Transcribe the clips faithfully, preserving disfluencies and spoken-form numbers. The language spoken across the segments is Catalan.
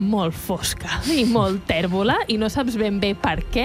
molt fosca i molt tèrbola i no saps ben bé per què.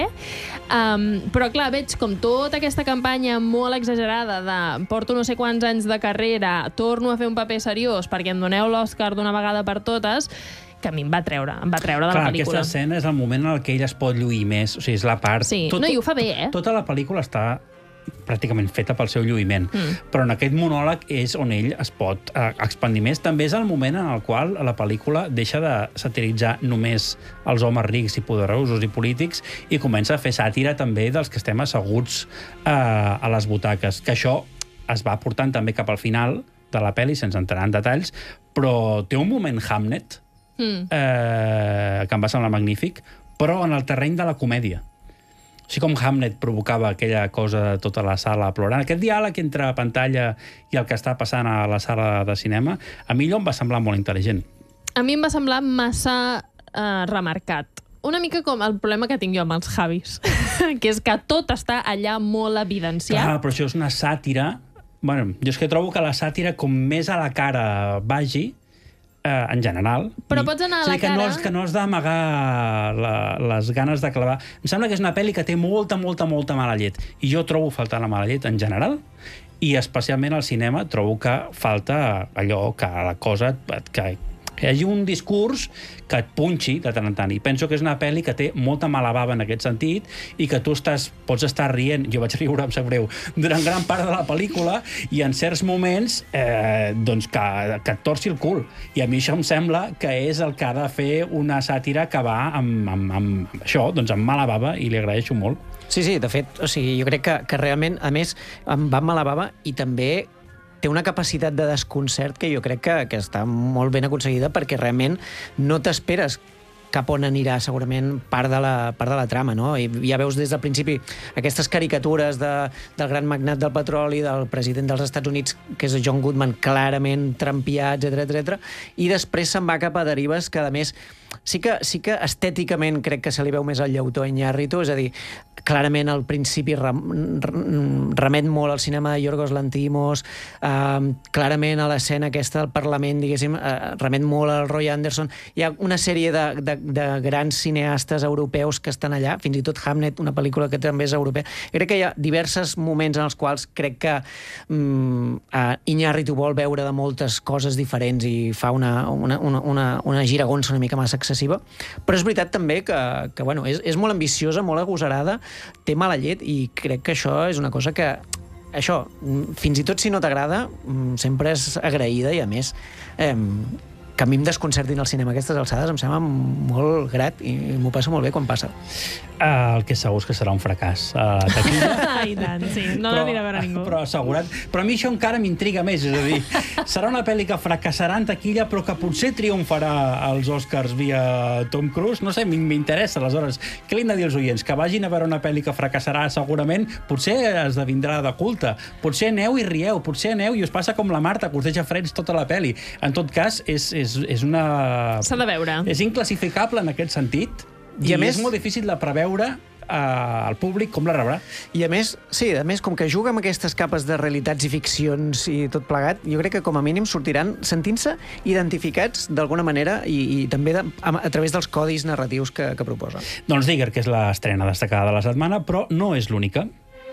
Um, però, clar, veig com tota aquesta campanya molt exagerada de porto no sé quants anys de carrera, torno a fer un paper seriós perquè em doneu l'Oscar d'una vegada per totes, que a mi em va treure, em va treure de Clar, la pel·lícula. Aquesta escena és el moment en el què ell es pot lluir més. O sigui, és la part... Sí, tot, no, i ho fa bé, eh? Tota la pel·lícula està pràcticament feta pel seu lluïment. Mm. Però en aquest monòleg és on ell es pot eh, expandir més. També és el moment en el qual la pel·lícula deixa de satiritzar només els homes rics i poderosos i polítics i comença a fer sàtira també dels que estem asseguts eh, a les butaques. Que això es va portant també cap al final de la pel·li, sense entrar en detalls, però té un moment Hamlet mm. eh, que em va semblar magnífic, però en el terreny de la comèdia. Així com Hamlet provocava aquella cosa de tota la sala plorant. Aquest diàleg entre pantalla i el que està passant a la sala de cinema, a mi allò em va semblar molt intel·ligent. A mi em va semblar massa eh, remarcat. Una mica com el problema que tinc jo amb els Javis, que és que tot està allà molt evidenciat. Clar, però això és una sàtira. Bueno, jo és que trobo que la sàtira, com més a la cara vagi, eh, en general... Però pots anar a la que cara... No has, que no has d'amagar les ganes de clavar. Em sembla que és una pel·li que té molta, molta, molta mala llet. I jo trobo faltar la mala llet en general, i especialment al cinema trobo que falta allò, que la cosa... que que hi hagi un discurs que et punxi de tant en tant. I penso que és una pel·li que té molta mala bava en aquest sentit i que tu estàs, pots estar rient, jo vaig riure, em sap greu, durant gran part de la pel·lícula i en certs moments eh, doncs que, que et torci el cul. I a mi això em sembla que és el que ha de fer una sàtira que va amb, amb, amb, amb això, doncs amb mala bava, i li agraeixo molt. Sí, sí, de fet, o sigui, jo crec que, que realment, a més, em va amb mala bava i també té una capacitat de desconcert que jo crec que, que està molt ben aconseguida perquè realment no t'esperes cap on anirà segurament part de la, part de la trama, no? I ja veus des del principi aquestes caricatures de, del gran magnat del petroli, del president dels Estats Units, que és John Goodman, clarament trampiat, etcètera, etcètera, i després se'n va cap a derives que, a més, sí que, sí que estèticament crec que se li veu més el llautó a Iñárritu, és a dir, clarament al principi rem, remet molt al cinema de Yorgos Lanthimos, eh, clarament a l'escena aquesta del Parlament, diguéssim, eh, remet molt al Roy Anderson. Hi ha una sèrie de, de, de grans cineastes europeus que estan allà, fins i tot Hamlet, una pel·lícula que també és europea. Crec que hi ha diversos moments en els quals crec que mm, eh, Iñárritu vol veure de moltes coses diferents i fa una, una, una, una, una giragonsa una mica massa excessiva, però és veritat també que, que bueno, és, és molt ambiciosa, molt agosarada, té mala llet i crec que això és una cosa que això, fins i tot si no t'agrada, sempre és agraïda i a més eh, que a mi em desconcertin al cinema aquestes alçades em sembla molt grat i m'ho passa molt bé quan passa. Uh, el que segur és que serà un fracàs. Uh, I tant, sí. No l'anirà a veure ningú. Però assegurat. Però a mi això encara m'intriga més, és a dir, serà una pel·li que fracassarà en taquilla però que potser triomfarà als Oscars via Tom Cruise. No sé, m'interessa, aleshores. Què li hem de dir als oients? Que vagin a veure una pel·li que fracassarà segurament, potser esdevindrà de culte. Potser aneu i rieu, potser aneu i us passa com la Marta, que us deixa freds tota la pel·li. En tot cas, és, és, és una... S'ha de veure. És inclassificable en aquest sentit. I, I a més, és molt difícil de preveure eh, al públic com la rebrà. I a més, sí, a més, com que juga amb aquestes capes de realitats i ficcions i tot plegat, jo crec que com a mínim sortiran sentint-se identificats d'alguna manera i, i també de, a, a través dels codis narratius que, que proposa. Doncs Digger, que és l'estrena destacada de la setmana, però no és l'única.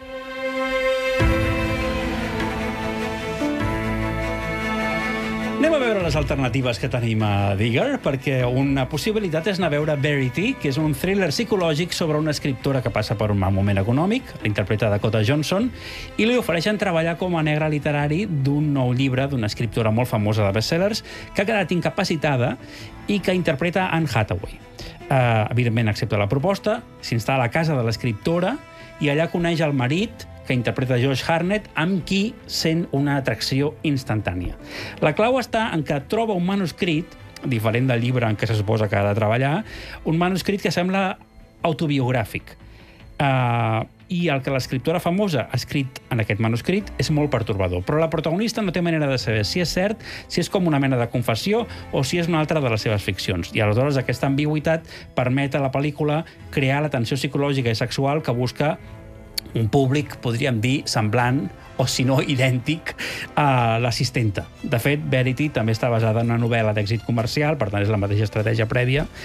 Anem a veure les alternatives que tenim a Digger, perquè una possibilitat és anar a veure Verity, que és un thriller psicològic sobre una escriptora que passa per un mal moment econòmic, l'interpreta Dakota Johnson, i li ofereixen treballar com a negre literari d'un nou llibre d'una escriptora molt famosa de bestsellers que ha quedat incapacitada i que interpreta Anne Hathaway. Uh, evidentment accepta la proposta, s'instal·la a casa de l'escriptora i allà coneix el marit, que interpreta Josh Hartnett, amb qui sent una atracció instantània. La clau està en que troba un manuscrit, diferent del llibre en què se suposa que ha de treballar, un manuscrit que sembla autobiogràfic. Uh, I el que l'escriptora famosa ha escrit en aquest manuscrit és molt pertorbador, però la protagonista no té manera de saber si és cert, si és com una mena de confessió o si és una altra de les seves ficcions. I aleshores aquesta ambigüitat permet a la pel·lícula crear la tensió psicològica i sexual que busca un públic, podríem dir, semblant o si no idèntic a l'assistenta. De fet, Verity també està basada en una novel·la d'èxit comercial, per tant és la mateixa estratègia prèvia,